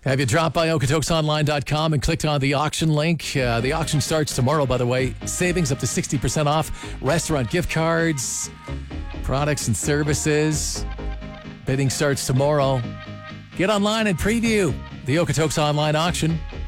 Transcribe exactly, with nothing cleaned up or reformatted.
Have you dropped by okotoks online dot com and clicked on the auction link? Uh, the auction starts tomorrow, by the way. Savings up to sixty percent off restaurant gift cards, products and services. Bidding starts tomorrow. Get online and preview the Okotoks online auction.